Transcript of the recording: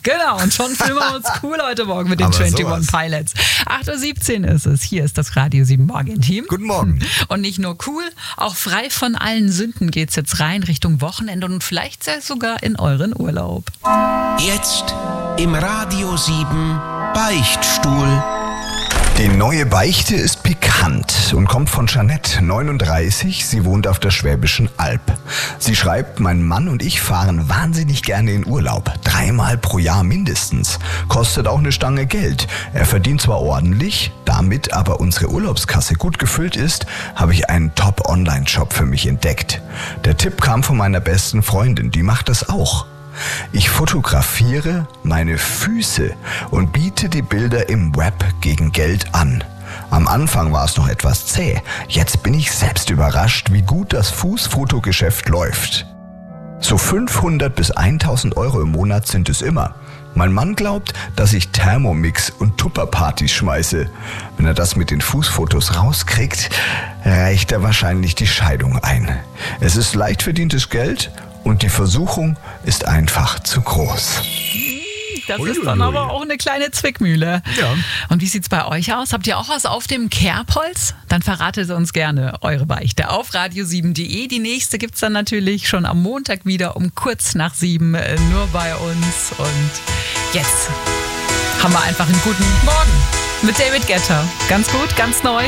Genau, und schon fühlen wir uns cool heute Morgen mit den Aber 21 sowas. Pilots. 8.17 Uhr ist es. Hier ist das Radio 7 Morgen-Team. Guten Morgen. Und nicht nur cool, auch frei von allen Sünden geht's jetzt rein Richtung Wochenende und vielleicht sogar in euren Urlaub. Jetzt im Radio 7 Beichtstuhl. Die neue Beichte ist pikant und kommt von Jeanette, 39. Sie wohnt auf der Schwäbischen Alb. Sie schreibt, mein Mann und ich fahren wahnsinnig gerne in Urlaub. 3-mal pro Jahr mindestens. Kostet auch eine Stange Geld. Er verdient zwar ordentlich, damit aber unsere Urlaubskasse gut gefüllt ist, habe ich einen Top-Online-Shop für mich entdeckt. Der Tipp kam von meiner besten Freundin, die macht das auch. Ich fotografiere meine Füße und biete die Bilder im Web gegen Geld an. Am Anfang war es noch etwas zäh. Jetzt bin ich selbst überrascht, wie gut das Fußfotogeschäft läuft. So 500 bis 1000 Euro im Monat sind es immer. Mein Mann glaubt, dass ich Thermomix und Tupperpartys schmeiße. Wenn er das mit den Fußfotos rauskriegt, reicht er wahrscheinlich die Scheidung ein. Es ist leicht verdientes Geld und die Versuchung ist einfach zu groß. Das ist dann aber auch eine kleine Zwickmühle. Ja. Und wie sieht's bei euch aus? Habt ihr auch was auf dem Kerbholz? Dann verratet uns gerne eure Beichte auf radio7.de. Die nächste gibt's dann natürlich schon am Montag wieder um kurz nach 7 nur bei uns. Und jetzt haben wir einfach einen guten Morgen mit David Guetta. Ganz gut, ganz neu.